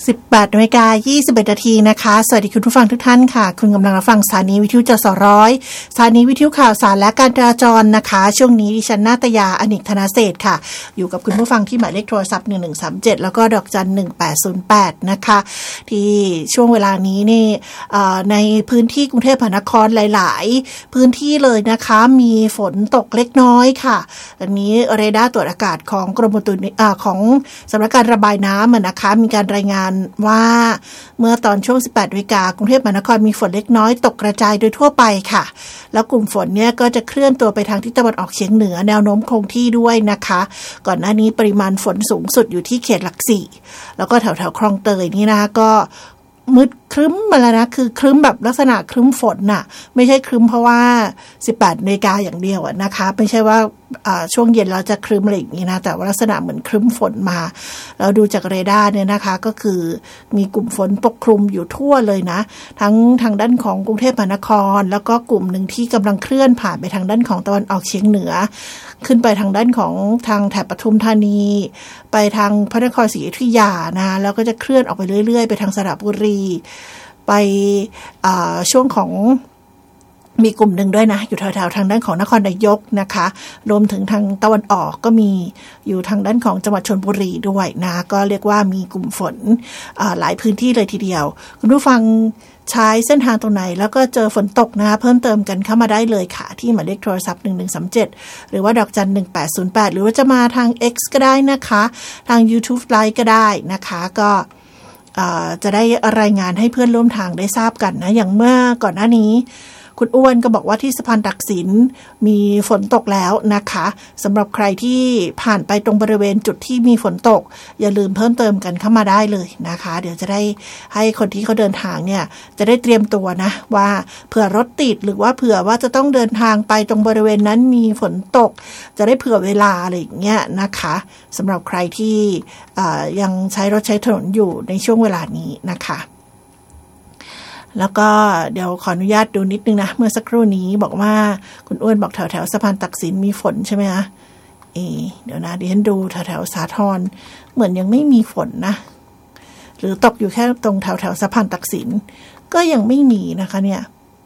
18:21 นาทีนะคะสวัสดีคุณผู้ฟังทุกท่านค่ะคุณกำลังรับฟังสถานีวิทยุจสร้อยสถานีวิทยุข่าวสารและการจราจรนะคะช่วงนี้ดิฉันนาตยาอนิกธนเศรษฐ์ค่ะอยู่กับคุณผู้ฟังที่หมายเลขโทรศัพท์1137แล้วก็ดอกจัน1808นะคะที่ช่วงเวลานี้นี่ในพื้นที่กรุงเทพมหานครหลายๆพื้นที่เลยนะคะมีฝนตกเล็กน้อยค่ะอันนี้เรดาร์ตรวจอากาศของกรมอุตุของสำนักการระบายน้ำนะคะมีการรายงานว่าเมื่อตอนช่วง 18:00 น.กรุงเทพมหานครมีฝนเล็กน้อยตกกระจายโดยทั่วไปค่ะแล้วกลุ่มฝนเนี่ยก็จะเคลื่อนตัวไปทางทิศตะวันออกเฉียงเหนือแนวโน้มคงที่ด้วยนะคะก่อนหน้านี้ปริมาณฝนสูงสุดอยู่ที่เขตหลักสี่แล้วก็แถวๆคลองเตยนี่นะคะก็มืดครึ้มมาแล้วนะคือครึ้มแบบลักษณะครึ้มฝนน่ะไม่ใช่ครึ้มเพราะว่า 18:00 น.อย่างเดียวนะคะไม่ใช่ว่าช่วงเย็นเราจะครึ้มอะไรอย่างนี้นะแต่ว่าลักษณะเหมือนครึ้มฝนมาแล้วดูจากเรดาร์เนี่ยนะคะก็คือมีกลุ่มฝนปกคลุมอยู่ทั่วเลยนะทั้งทางด้านของกรุงเทพมหานครแล้วก็กลุ่มหนึ่งที่กำลังเคลื่อนผ่านไปทางด้านของตะวันออกเฉียงเหนือขึ้นไปทางด้านของทางแถบปทุมธานีไปทางพระนครศรีอยุธยานะแล้วก็จะเคลื่อนออกไปเรื่อยๆไปทางสระบุรีไปช่วงของมีกลุ่มหนึ่งด้วยนะอยู่แถวๆทางด้านของนครนายกนะคะรวมถึงทางตะวันออกก็มีอยู่ทางด้านของจังหวัดชลบุรีด้วยนะก็เรียกว่ามีกลุ่มฝนหลายพื้นที่เลยทีเดียวคุณผู้ฟังใช้เส้นทางตรงไหนแล้วก็เจอฝนตกนะคะเพิ่มเติมกันเข้ามาได้เลยค่ะที่หมายเลขโทรศัพท์1137หรือว่าดอกจัน1808หรือว่าจะมาทาง X ก็ได้นะคะทาง YouTube Live ก็ได้นะคะก็จะได้รายงานให้เพื่อนร่วมทางได้ทราบกันนะอย่างเมื่อก่อนหน้านี้คุณอ้วนก็บอกว่าที่สะพานตักสินมีฝนตกแล้วนะคะสำหรับใครที่ผ่านไปตรงบริเวณจุดที่มีฝนตกอย่าลืมเพิ่มเติมกันเข้ามาได้เลยนะคะเดี๋ยวจะได้ให้คนที่เขาเดินทางเนี่ยจะได้เตรียมตัวนะว่าเผื่อรถติดหรือว่าเผื่อว่าจะต้องเดินทางไปตรงบริเวณนั้นมีฝนตกจะได้เผื่อเวลาอะไรอย่างเงี้ยนะคะสำหรับใครที่ยังใช้รถใช้ถนนอยู่ในช่วงเวลานี้นะคะแล้วก็เดี๋ยวขออนุญาตดูนิดนึงนะเมื่อสักครู่นี้บอกว่าคุณอ้วนบอกแถวๆสะพานตักสินมีฝนใช่ไหมคะเดี๋ยวนะดิฉันดูแถวๆสาทรเหมือนยังไม่มีฝนนะหรือตกอยู่แค่ตรงแถวๆสะพานตักสินก็ยังไม่มีนะคะเนี่ย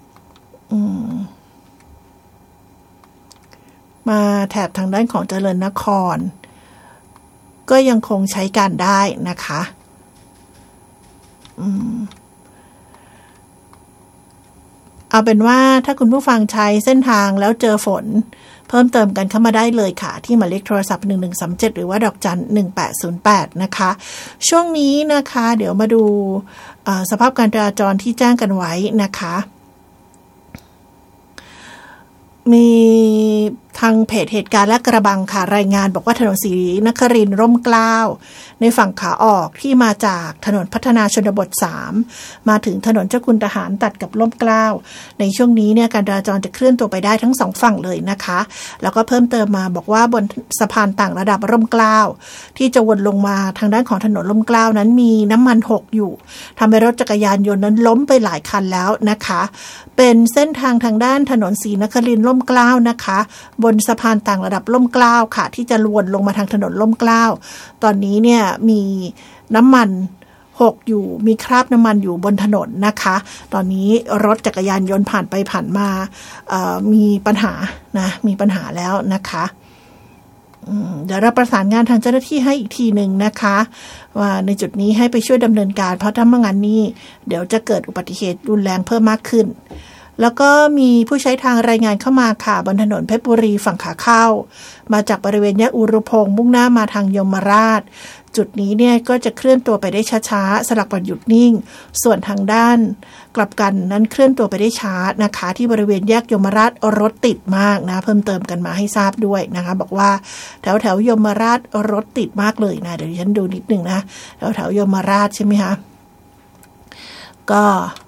มาแถบทางด้านของเจริญนครก็ยังคงใช้การได้นะคะเอาเป็นว่าถ้าคุณผู้ฟังใช้เส้นทางแล้วเจอฝนเพิ่มเติมกันเข้ามาได้เลยค่ะที่หมายเลขโทรศัพท์1137หรือว่าดอกจัน1808นะคะช่วงนี้นะคะเดี๋ยวมาดูสภาพการจราจรที่แจ้งกันไว้นะคะมีทางเพจเหตุการณ์และกระบังค่ะรายงานบอกว่าถนนศรีนครินทร์ร่มเกล้าในฝั่งขาออกที่มาจากถนนพัฒนาชนบท3มาถึงถนนเจ้าคุณทหารตัดกับร่มเกล้าในช่วงนี้เนี่ยการจราจรจะเคลื่อนตัวไปได้ทั้ง2ฝั่งเลยนะคะแล้วก็เพิ่มเติมมาบอกว่าบนสะพานต่างระดับร่มเกล้าที่จะวนลงมาทางด้านของถนนร่มเกล้านั้นมีน้ำมันหกอยู่ทำให้รถจักรยานยนต์นั้นล้มไปหลายคันแล้วนะคะเป็นเส้นทางด้านถนนศรีนครินทร์ร่มเกล้านะคะบนสะพานต่างระดับร่มเกล้าค่ะที่จะวนลงมาทางถนนร่มเกล้าตอนนี้เนี่ยมีน้ำมันหกอยู่มีคราบน้ำมันอยู่บนถนนนะคะตอนนี้รถจักรยานยนต์ผ่านไปผ่านมามีปัญหานะมีปัญหาแล้วนะคะเดี๋ยวเราประสานงานทางเจ้าหน้าที่ให้อีกทีหนึ่งนะคะว่าในจุดนี้ให้ไปช่วยดำเนินการเพราะถ้าไม่งั้นนี่เดี๋ยวจะเกิดอุบัติเหตุรุนแรงเพิ่มมากขึ้นแล้วก็มีผู้ใช้ทางรายงานเข้ามาค่ะบนถนนเพชรบุรีฝั่งขาเข้ามาจากบริเวณแยกอุรุพงษ์มุ่งหน้ามาทางยมราชจุดนี้เนี่ยก็จะเคลื่อนตัวไปได้ช้าๆสลับวันหยุดนิ่งส่วนทางด้านกลับกันนั้นเคลื่อนตัวไปได้ช้านะคะที่บริเวณแยกยมราชรถติดมากนะเพิ่มเติมกันมาให้ทราบด้วยนะคะบอกว่าแถวๆยมราชรถติดมากเลยนะเดี๋ยวฉันดูนิดนึงนะแถวๆยมราชใช่ไหมคะก็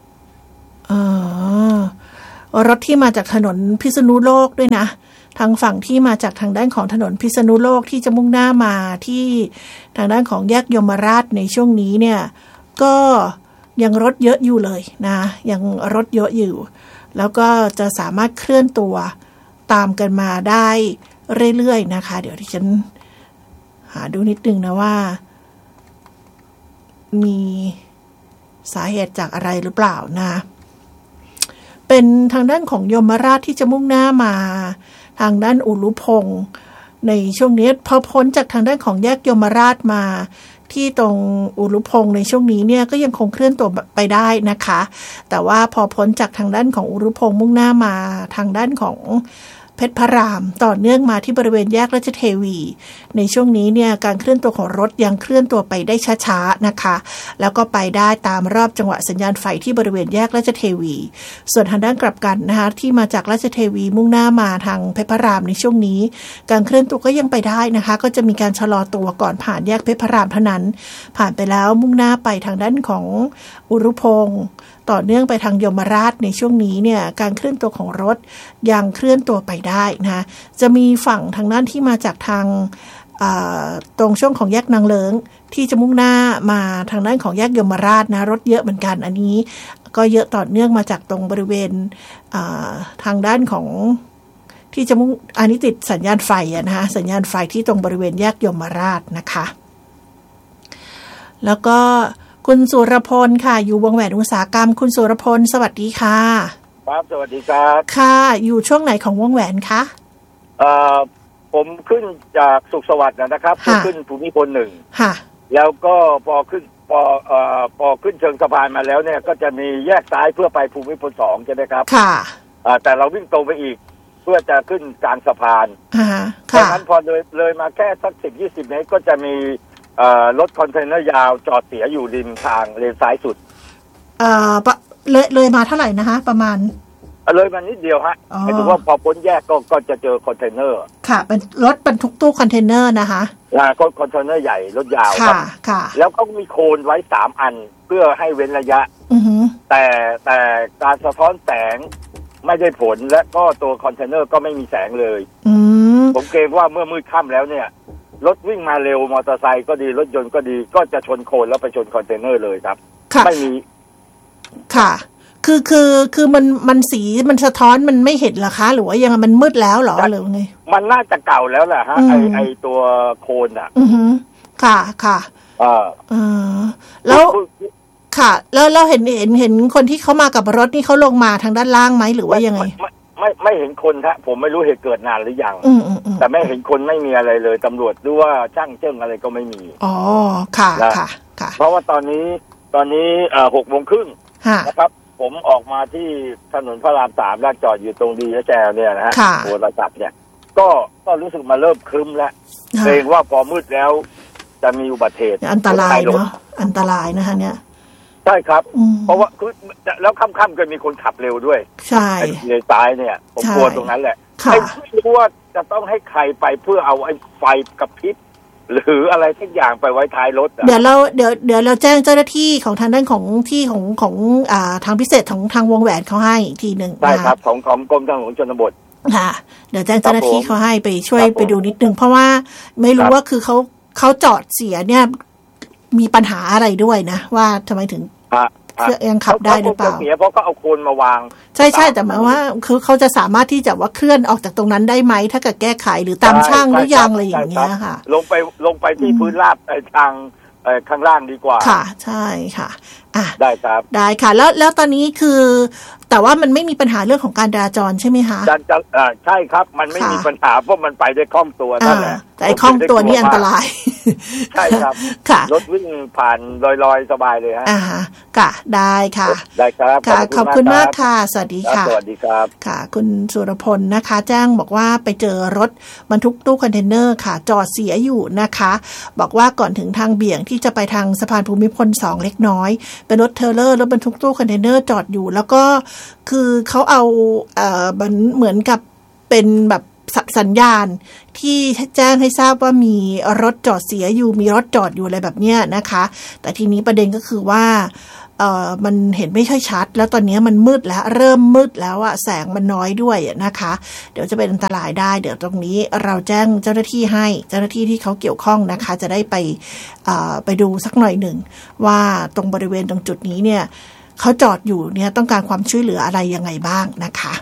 รถที่มาจากถนนพิษณุโลกด้วยนะทางฝั่งที่มาจากทางด้านของถนนพิษณุโลกที่จะมุ่งหน้ามาที่ทางด้านของแยกยมราชในช่วงนี้เนี่ยก็ยังรถเยอะอยู่เลยนะยังรถเยอะอยู่แล้วก็จะสามารถเคลื่อนตัวตามกันมาได้เรื่อยๆนะคะเดี๋ยวที่ฉันหาดูนิดนึงนะว่ามีสาเหตุจากอะไรหรือเปล่านะเป็นทางด้านของยมราชที่จะมุ่งหน้ามาทางด้านอุรุพงศ์ในช่วงนี้พอพ้นจากทางด้านของแยกยมราชมาที่ตรงอุรุพงศ์ในช่วงนี้เนี่ยก็ยังคงเคลื่อนตัวไปได้นะคะแต่ว่าพอพ้นจากทางด้านของอุรุพงศ์มุ่งหน้ามาทางด้านของเพชรพระรามต่อเนื่องมาที่บริเวณแยกราชเทวีในช่วงนี้เนี่ยการเคลื่อนตัวของรถยังเคลื่อนตัวไปได้ช้าๆนะคะแล้วก็ไปได้ตามรอบจังหวะสัญญาณไฟที่บริเวณแยกราชเทวีส่วนทางด้านกลับกันนะคะที่มาจากราชเทวีมุ่งหน้ามาทางเพชรพระรามในช่วงนี้การเคลื่อนตัวก็ยังไปได้นะคะก็จะมีการชะลอตัวก่อนผ่านแยกเพชรพระรามเท่านั้นผ่านไปแล้วมุ่งหน้าไปทางด้านของอุรุพงศ์ต่อเนื่องไปทางยมราชในช่วงนี้เนี่ยการเคลื่อนตัวของรถยังเคลื่อนตัวไปได้นะจะมีฝั่งทางด้านที่มาจากทางตรงช่วงของแยกนางเลิ้งที่จะมุ่งหน้ามาทางด้านของแยกยมราชนะรถเยอะเหมือนกันอันนี้ก็เยอะต่อเนื่องมาจากตรงบริเวณทางด้านของที่จะมุ่งอันนี้ติดสัญญาณไฟนะคะสัญญาณไฟที่ตรงบริเวณแยกยมราชนะคะแล้วก็คุณสุรพลค่ะอยู่วงแหวนอุตสาหกรรมคุณสุรพลสวัสดีค่ะครับสวัสดีครับค่ะอยู่ช่วงไหนของวงแหวนคะผมขึ้นจากสุขสวัสดิ์นะครับขึ้นภูมิพล1 ค่ะแล้วก็พอขึ้นเชิงสะพานมาแล้วเนี่ยก็จะมีแยกซ้ายเพื่อไปภูมิพล2ใช่ไหมครับค่ะแต่เราวิ่งตรงไปอีกเพื่อจะขึ้นกลางสะพานดังนั้นพอเลยมาแค่สัก10-20 เมตรก็จะมีรถคอนเทนเนอร์ยาวจอดเสียอยู่ริมทางเลนซ้ายสุดเลยมาเท่าไหร่นะคะประมาณเลยมานิดเดียวฮะหมายถึงว่าพอพ้นแยกก็จะเจอคอนเทนเนอร์ค่ะเป็นรถบรรทุกตู้คอนเทนเนอร์นะคะคอนเทนเนอร์ใหญ่รถยาวครับค่ะแล้วก็มีโคนไว้3 อันเพื่อให้เว้นระยะแต่การสะท้อนแสงไม่ได้ผลและก็ตัวคอนเทนเนอร์ก็ไม่มีแสงเลยผมเกรงว่าเมื่อมืดค่ำแล้วเนี่ยรถวิ่งมาเร็วมอเตอร์ไซค์ก็ดีรถยนต์ก็ดีก็จะชนโคนแล้วไปชนคอนเทนเนอร์เลยครับไม่มีค่ะคือมันสีมันสะท้อนมันไม่เห็นเหรอคะหรือว่ายังมันมืดแล้วเหรอหรือไงมันน่าจะเก่าแล้วแหละฮะไอตัวโคนอ่ะค่ะค่ะแล้วค่ะแล้วเห็นคนที่เขามากับรถนี่เขาลงมาทางด้านล่างไหมหรือว่ายังไงไม่เห็นคนฮะผมไม่รู้เหตุเกิดนานหรือยังแต่ไม่เห็นคนไม่มีอะไรเลยตำรวจหรือว่าช่างเจิ้งอะไรก็ไม่มีอ๋อค่ะค่ะเพราะว่าตอนนี้6:30 น.นะครับผมออกมาที่ถนนพระราม3แล้วจอดอยู่ตรงดีแจเนี่ยนะฮะโทรศัพท์เนี่ยก็รู้สึกมาเริ่มครึ้มแล้วเกรงว่าพอมืดแล้วจะมีอุบัติเหตุอันตรายเนาะอันตรายนะคะเนี่ยใช่ครับเพราะว่าคือแล้วค่ำๆก็มีคนขับเร็วด้วยใช่เลนซ้ายเนี่ยผมกลัวตรงนั้นแหละไม่รู้ว่าจะต้องให้ใครไปเพื่อเอาไอ้ไฟกระพริบหรืออะไรทุกอย่างไปไว้ท้ายรถเดี๋ยวเราแจ้งเจ้าหน้าที่ของทางด้านของที่ของทางพิเศษของทางวงแหวนเขาให้อีกทีนึงใช่ครับของกรมทางหลวงชนบทค่ะเดี๋ยวแจ้งเจ้าหน้าที่เขาให้ไปช่วยไปดูนิดนึงเพราะว่าไม่รู้ว่าคือเขาจอดเสียเนี่ยมีปัญหาอะไรด้วยนะว่าทำไมถึงยังขับได้หรือเปล่าเพราะก็เอาโคนมาวางใช่แต่หมายว่าคือเขาจะสามารถที่จะว่าเคลื่อนออกจากตรงนั้นได้ไหมถ้าเกิดแก้ไขหรือตามช่างหรือยังอะไรอย่างเงี้ยค่ะลงไปที่พื้นราบทางข้างล่างดีกว่าค่ะใช่ค่ะได้ครับได้ค่ะแล้วตอนนี้คือแต่ว่ามันไม่มีปัญหาเรื่องของการจราจรใช่ไหมคะใช่ครับมันไม่มีปัญหาเพราะมันไปได้คล่องตัวนั่นแหละแต่คล่องตัวนี่อันตรายใช่ครับค่ะรถวิ่งผ่านลอยๆสบายเลยฮะค่ะได้ค่ะได้ครับค่ะขอบคุณมากค่ะสวัสดีค่ะสวัสดีครับค่ะคุณสุรพลนะคะแจ้งบอกว่าไปเจอรถบรรทุกตู้คอนเทนเนอร์ค่ะจอดเสียอยู่นะคะบอกว่าก่อนถึงทางเบี่ยงที่จะไปทางสะพานภูมิพล2เล็กน้อยเป็นรถเทรลเลอร์รถบรรทุกตู้คอนเทนเนอร์จอดอยู่แล้วก็คือเขาเอาเหมือนกับเป็นแบบสัญญาณที่แจ้งให้ทราบว่ามีรถจอดเสียอยู่มีรถจอดอยู่อะไรแบบเนี้ยนะคะแต่ทีนี้ประเด็นก็คือว่ามันเห็นไม่ค่อยชัดแล้วตอนนี้มันมืดแล้วเริ่มมืดแล้วอะแสงมันน้อยด้วยนะคะเดี๋ยวจะเป็นอันตรายได้เดี๋ยวตรงนี้เราแจ้งเจ้าหน้าที่ให้เจ้าหน้าที่ที่เขาเกี่ยวข้องนะคะจะได้ไปดูสักหน่อยหนึ่งว่าตรงบริเวณตรงจุดนี้เนี่ยเขาจอดอยู่เนี่ยต้องการความช่วยเหลืออะไรยังไงบ้างนะคะ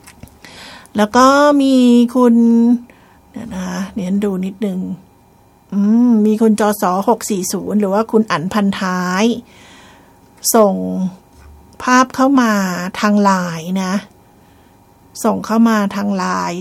แล้วก็มีคุณเดี๋ยวดูนิดนึงมีคุณจส640หรือว่าคุณอั๋นพันท้ายส่งภาพเข้ามาทางไลน์นะส่งเข้ามาทางไลน์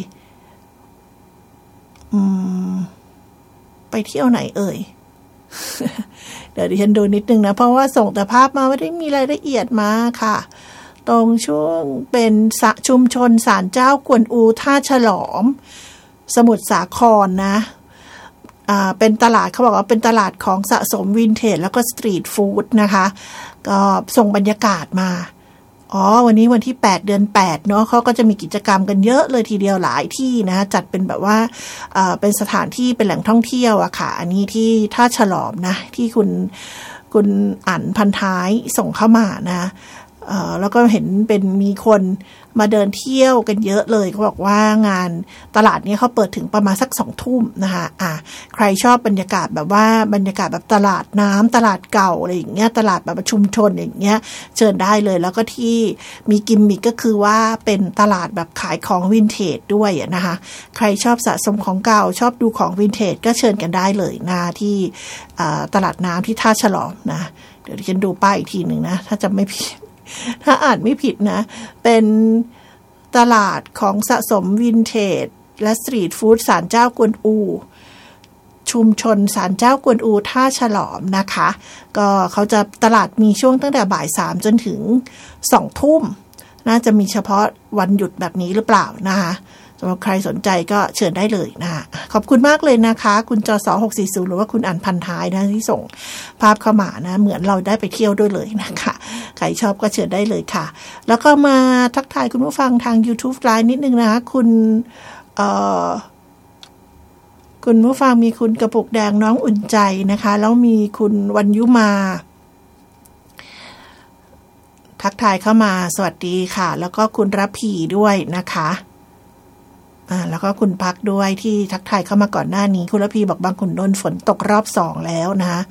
ไปเที่ยวไหนเอ่ย เดี๋ยวดิฉันดูนิดนึงนะเพราะว่าส่งแต่ภาพมาไม่ได้มีรายละเอียดมาค่ะตรงช่วงเป็นชุมชนศาลเจ้ากวนอูท่าฉลอมสมุทรสาครนะเป็นตลาดเขาบอกว่าเป็นตลาดของสะสมวินเทจแล้วก็สตรีทฟู้ดนะคะก็ส่งบรรยากาศมาวันนี้วันที่8เดือน8เนาะเขาก็จะมีกิจกรรมกันเยอะเลยทีเดียวหลายที่นะจัดเป็นแบบว่าเป็นสถานที่เป็นแหล่งท่องเที่ยวอะค่ะอันนี้ที่ท่าฉลอมนะที่คุณอั๋นพันท้ายส่งเข้ามานะแล้วก็เห็นเป็นมีคนมาเดินเที่ยวกันเยอะเลยเขาบอกว่างานตลาดนี้เขาเปิดถึงประมาณสัก 20:00 นนะคะใครชอบบรรยากาศแบบว่าบรรยากาศแบบตลาดน้ำตลาดเก่าอะไรอย่างเงี้ยตลาดแบบชุมชนอย่างเงี้ยเชิญได้เลยแล้วก็ที่มีกิมมิคก็คือว่าเป็นตลาดแบบขายของวินเทจด้วยนะคะใครชอบสะสมของเก่าชอบดูของวินเทจก็เชิญกันได้เลยนะที่ตลาดน้ำที่ท่าฉลอมนะเดี๋ยวฉันดูป้ายอีกทีนึงนะถ้าจำไม่ผิดถ้าอ่านไม่ผิดนะเป็นตลาดของสะสมวินเทจและสตรีทฟู้ดศาลเจ้ากวนอูชุมชนศาลเจ้ากวนอูท่าฉลอมนะคะก็เขาจะตลาดมีช่วงตั้งแต่บ่าย 3 จนถึง 20:00 นน่าจะมีเฉพาะวันหยุดแบบนี้หรือเปล่านะคะสำหรับใครสนใจก็เชิญได้เลยนะคะขอบคุณมากเลยนะคะคุณจส640หรือว่าคุณอั๋นพันท้ายนะที่ส่งภาพเข้ามานะเหมือนเราได้ไปเที่ยวด้วยเลยนะคะใครชอบก็เชิญได้เลยค่ะแล้วก็มาทักทายคุณผู้ฟังทาง YouTube Live นิดนึงนะคะคุณผู้ฟังมีคุณกระปุกแดงน้องอุ่นใจนะคะแล้วมีคุณวันยุมาทักทายเข้ามาสวัสดีค่ะแล้วก็คุณระพีด้วยนะคะแล้วก็คุณพักด้วยที่ทักทายเข้ามาก่อนหน้านี้คุณระพีบอกบางขุนนนท์ฝนตกรอบ2แล้วนะคะ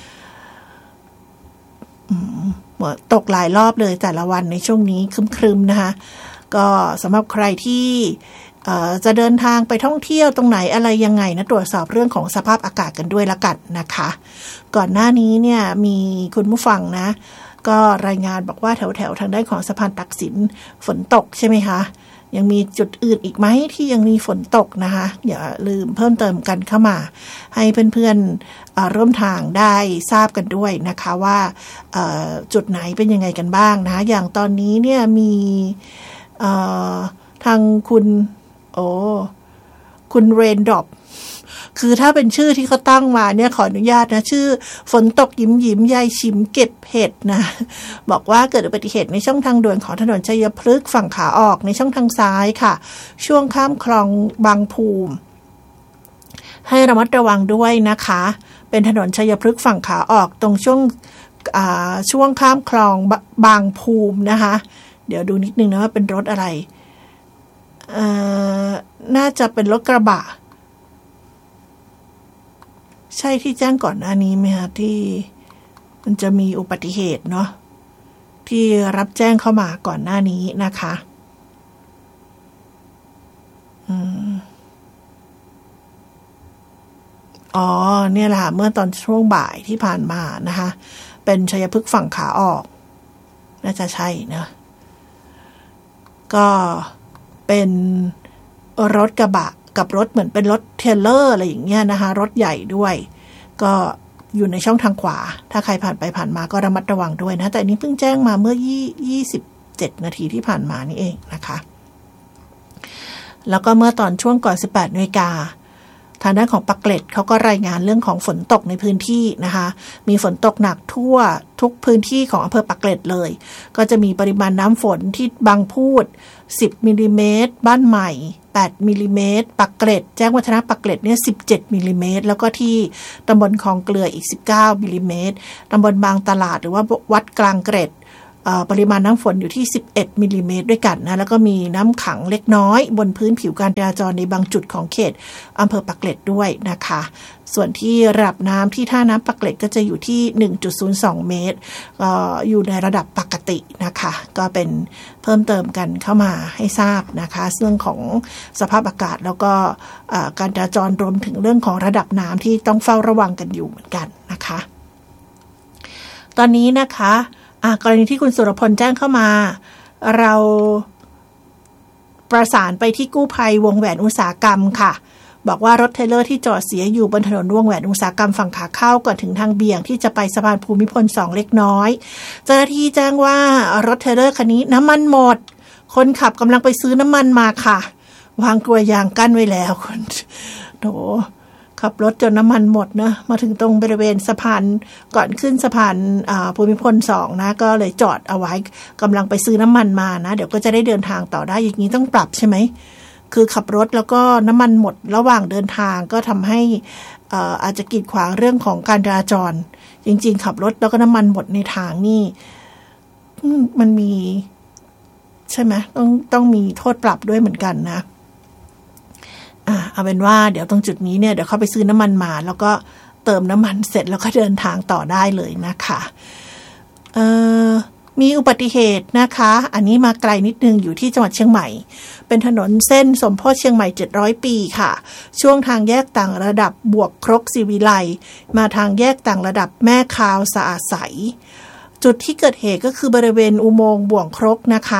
ตกหลายรอบเลยแต่ละวันในช่วงนี้ครึมๆนะคะก็สำหรับใครที่จะเดินทางไปท่องเที่ยวตรงไหนอะไรยังไงนะตรวจสอบเรื่องของสภาพอากาศกันด้วยละกันนะคะก่อนหน้านี้เนี่ยมีคุณผู้ฟังนะก็รายงานบอกว่าแถวๆทางด้านของสะพานตักสินฝนตกใช่ไหมคะยังมีจุดอื่นอีกไหมที่ยังมีฝนตกนะคะอย่าลืมเพิ่มเติมกันเข้ามาให้เพื่อนๆร่วมทางได้ทราบกันด้วยนะคะว่าจุดไหนเป็นยังไงกันบ้างนะคะอย่างตอนนี้เนี่ยมีทางคุณเรนดรอปคือถ้าเป็นชื่อที่เขาตั้งมาเนี่ยขออนุญาตนะชื่อฝนตกยิ้มยิ้มยายชิมเก็บเห็ดนะบอกว่าเกิดอุบัติเหตุในช่องทางด่วนของถนนชัยพฤกษ์ฝั่งขาออกในช่องทางซ้ายค่ะช่วงข้ามคลองบางภูมิให้ระมัดระวังด้วยนะคะเป็นถนนชัยพฤกษ์ฝั่งขาออกตรงช่วงข้ามคลองบางภูมินะคะเดี๋ยวดูนิดนึงนะว่าเป็นรถอะไรน่าจะเป็นรถกระบะใช่ที่แจ้งก่อนหน้านี้ไหมคะที่มันจะมีอุบัติเหตุเนาะที่รับแจ้งเข้ามาก่อนหน้านี้นะคะเนี่ยแหละเมื่อตอนช่วงบ่ายที่ผ่านมานะคะเป็นชัยพฤกษ์ฝั่งขาออกน่าจะใช่นะก็เป็นรถกระบะกับรถเหมือนเป็นรถเทรลเลอร์อะไรอย่างเงี้ยนะคะรถใหญ่ด้วยก็อยู่ในช่องทางขวาถ้าใครผ่านไปผ่านมาก็ระมัดระวังด้วยนะแต่อันนี้เพิ่งแจ้งมาเมื่อ27 นาทีที่ผ่านมานี่เองนะคะแล้วก็เมื่อตอนช่วงก่อน 18 นาฬิกาทางด้านของปากเกร็ดเขาก็รายงานเรื่องของฝนตกในพื้นที่นะคะมีฝนตกหนักทั่วทุกพื้นที่ของอำเภอปากเกร็ดเลยก็จะมีปริมาณน้ำฝนที่บางพูด10 มิลลิเมตรบ้านใหม่8 มิลลิเมตรปากเกร็ดแจ้งวัฒนะปากเกร็ดเนี่ย17 มิลลิเมตรแล้วก็ที่ตำบลคลองเกลืออีก19 มิลลิเมตรตำบลบางตลาดหรือว่าวัดกลางเกร็ดปริมาณน้ำฝนอยู่ที่11มิลลิเมตรด้วยกันนะแล้วก็มีน้ำขังเล็กน้อยบนพื้นผิวการจราจรในบางจุดของเขตอำเภอปากเกร็ดด้วยนะคะส่วนที่ระดับน้ำที่ท่าน้ำปากเกร็ดก็จะอยู่ที่ 1.02 เมตรอยู่ในระดับปกตินะคะก็เป็นเพิ่มเติมกันเข้ามาให้ทราบนะคะเรื่องของสภาพอากาศแล้วก็การจราจรรวมถึงเรื่องของระดับน้ำที่ต้องเฝ้าระวังกันอยู่เหมือนกันนะคะตอนนี้นะคะกรณีที่คุณสุรพลแจ้งเข้ามาเราประสานไปที่กู้ภัยวงแหวนอุตสาหกรรมค่ะบอกว่ารถเทรลเลอร์ที่จอดเสียอยู่บนถนนวงแหวนอุตสาหกรรมฝั่งขาเข้าก่อนถึงทางเบี่ยงที่จะไปสะพานภูมิพล2เล็กน้อยเจ้าหน้าที่แจ้งว่ารถเทรลเลอร์คันนี้น้ำมันหมดคนขับกำลังไปซื้อน้ำมันมาค่ะวางกลวยยางกั้นไว้แล้วคนโถขับรถจนน้ำมันหมดนะมาถึงตรงบริเวณสะพานก่อนขึ้นสะพานภูมิพล2นะก็เลยจอดเอาไว้กำลังไปซื้อน้ำมันมานะเดี๋ยวก็จะได้เดินทางต่อได้อย่างนี้ต้องปรับใช่ไหมคือขับรถแล้วก็น้ำมันหมดระหว่างเดินทางก็ทำให้อาจจะกีดขวางเรื่องของการจราจรจริงๆขับรถแล้วก็น้ำมันหมดในทางนี่มันมีใช่ไหมต้องมีโทษปรับด้วยเหมือนกันนะเอาเป็นว่าเดี๋ยวตรงจุดนี้เนี่ยเดี๋ยวเข้าไปซื้อน้ำมันมาแล้วก็เติมน้ำมันเสร็จแล้วก็เดินทางต่อได้เลยนะคะมีอุบัติเหตุนะคะอันนี้มาไกลนิดนึงอยู่ที่จังหวัดเชียงใหม่เป็นถนนเส้นสมโพธิเชียงใหม่700ปีค่ะช่วงทางแยกต่างระดับบวกครกศรีวิไลมาทางแยกต่างระดับแม่คาวสะอาดใสจุดที่เกิดเหตุก็คือบริเวณอุโมงค์บ่วงครกนะคะ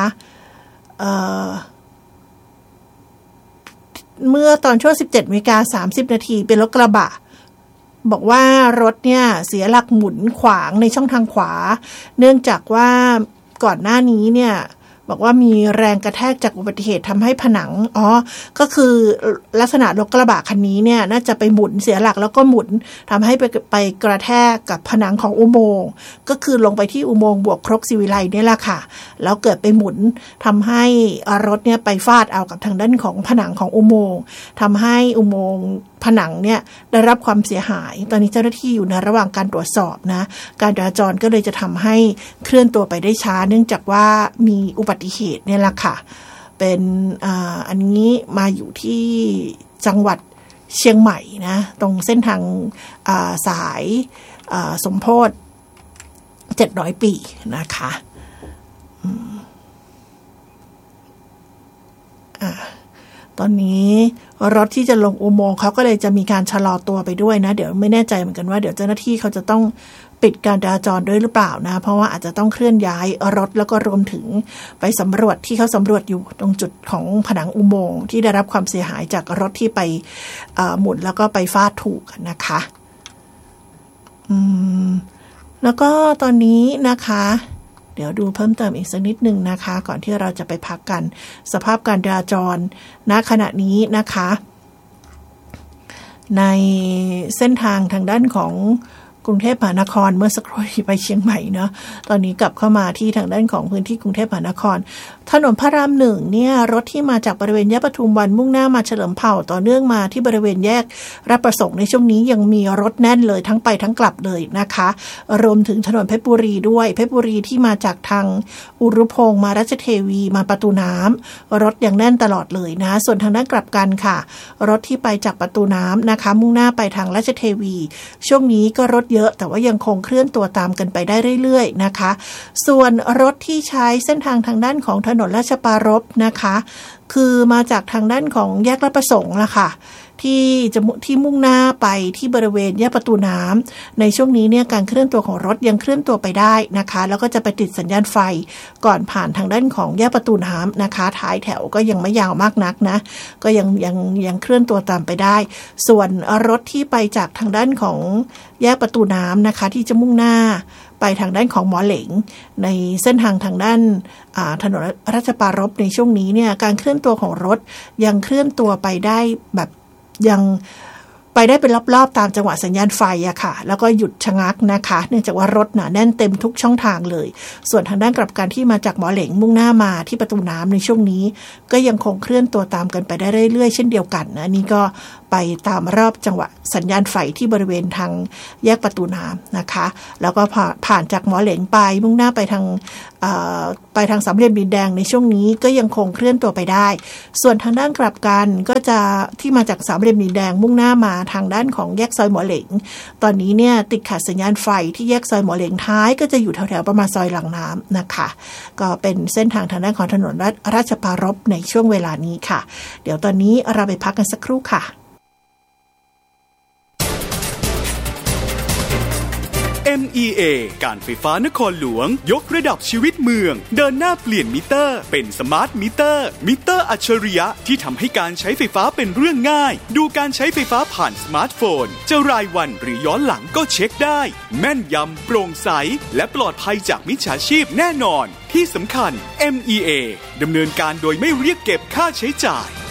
เมื่อตอนช่วง 17:30 น.เป็นรถกระบะบอกว่ารถเนี่ยเสียหลักหมุนขวางในช่องทางขวาเนื่องจากว่าก่อนหน้านี้เนี่ยบอกว่ามีแรงกระแทกจากอุบัติเหตุทำให้ผนังก็คือลักษณะรถกระบะคันนี้เนี่ยน่าจะไปหมุนเสียหลักแล้วก็หมุนทำให้ไปกระแทกกับผนังของอุโมงค์ก็คือลงไปที่อุโมงค์บวกครกศรีวิไลนี่แหละค่ะแล้วเกิดไปหมุนทำให้รถเนี่ยไปฟาดเอากับทางด้านของผนังของอุโมงค์ทำให้อุโมงค์ผนังเนี่ยได้รับความเสียหายตอนนี้เจ้าหน้าที่อยู่ในระหว่างการตรวจสอบนะการจราจรก็เลยจะทำให้เคลื่อนตัวไปได้ช้าเนื่องจากว่ามีอุบัติเหตุเนี่ยแหละค่ะเป็นอันนี้มาอยู่ที่จังหวัดเชียงใหม่นะตรงเส้นทางสายสมโพธิ700ปีนะคะตอนนี้รถที่จะลงอุโมงค์เขาก็เลยจะมีการชะลอตัวไปด้วยนะเดี๋ยวไม่แน่ใจเหมือนกันว่าเดี๋ยวเจ้าหน้าที่เขาจะต้องปิดการจราจรด้วยหรือเปล่านะเพราะว่าอาจจะต้องเคลื่อนย้ายรถแล้วก็รวมถึงไปสำรวจที่เขาสำรวจอยู่ตรงจุดของผนังอุโมงค์ที่ได้รับความเสียหายจากรถที่ไปหมุนแล้วก็ไปฟาดถูกนะคะแล้วก็ตอนนี้นะคะเดี๋ยวดูเพิ่มเติมอีกสักนิดนึงนะคะก่อนที่เราจะไปพักกันสภาพการจราจรณขณะนี้นะคะในเส้นทางทางด้านของกรุงเทพมหานครเมื่อสักครู่ไปเชียงใหม่เนาะตอนนี้กลับเข้ามาที่ทางด้านของพื้นที่กรุงเทพมหานครถนนพระราม1เนี่ยรถที่มาจากบริเวณแยกปทุมวันมุ่งหน้ามาเฉลิมเผ่าต่อเนื่องมาที่บริเวณแยกรับประสงค์ในช่วงนี้ยังมีรถแน่นเลยทั้งไปทั้งกลับเลยนะคะรวมถึงถนนเพชรบุรีด้วยเพชรบุรีที่มาจากทางอุรุพงษ์มาราชเทวีมาประตูน้ำรถยังแน่นตลอดเลยนะส่วนทางด้านกลับกันค่ะรถที่ไปจากประตูน้ำนะคะมุ่งหน้าไปทางราชเทวีช่วงนี้ก็รถเยอะแต่ว่ายังคงเคลื่อนตัวตามกันไปได้เรื่อยๆนะคะส่วนรถที่ใช้เส้นทางทางด้านของถนนราชปรารภนะคะคือมาจากทางด้านของแยกราชประสงค์ล่ะค่ะที่มุ่งหน้าไปที่บริเวณแยกประตูน้ำในช่วงนี้เนี่ยการเคลื่อนตัวของรถยังเคลื่อนตัวไปได้นะคะแล้วก็จะไปติดสัญญาณไฟก่อนผ่านทางด้านของแยกประตูน้ำนะคะท้ายแถวก็ยังไม่ยาวมากนักนะก็ยังเคลื่อนตัวตามไปได้ส่วนรถที่ไปจากทางด้านของแยกประตูน้ำนะคะที่จะมุ่งหน้าไปทางด้านของหมอเหลงในเส้นทางด้านถนนราชปรารภในช่วงนี้เนี่ยการเคลื่อนตัวของรถยังเคลื่อนตัวไปได้แบบยังไปได้เป็นรอบๆตามจังหวะสัญญาณไฟอะค่ะแล้วก็หยุดชะงักนะคะเนื่องจากว่ารถหนาแน่นเต็มทุกช่องทางเลยส่วนทางด้านกลับกันที่มาจากหมอเหลงมุ่งหน้ามาที่ประตูน้ำในช่วงนี้ก็ยังคงเคลื่อนตัวตามกันไปได้เรื่อยๆเช่นเดียวกันนะนี่ก็ไปตามรอบจังหวะสัญญาณไฟที่บริเวณทางแยกประตูน้ำนะคะแล้วก็ผ่านจากหมอเหลงไปมุ่งหน้าไปทางสามเหลี่ยมดินแดงในช่วงนี้ก็ยังคงเคลื่อนตัวไปได้ส่วนทางด้านกลับกันก็จะที่มาจากสามเหลี่ยมดินแดงมุ่งหน้ามาทางด้านของแยกซอยหมอเหลงตอนนี้เนี่ยติดขัดสัญญาณไฟที่แยกซอยหมอเหลงท้ายก็จะอยู่แถวๆประมาณซอยหลังน้ำนะคะก็เป็นเส้นทางด้านของถนนราชปรารภในช่วงเวลานี้ค่ะเดี๋ยวตอนนี้เราไปพักกันสักครู่ค่ะ MEA การไฟฟ้านครหลวงยกระดับชีวิตเมืองเดินหน้าเปลี่ยนมิเตอร์เป็นสมาร์ทมิเตอร์อัจฉริยะที่ทำให้การใช้ไฟฟ้าเป็นเรื่องง่ายดูการใช้ไฟฟ้าผ่านสมาร์ทโฟนจะรายวันหรือย้อนหลังก็เช็คได้แม่นยำโปร่งใสและปลอดภัยจากมิจฉาชีพแน่นอนที่สำคัญ MEA ดำเนินการโดยไม่เรียกเก็บค่าใช้จ่าย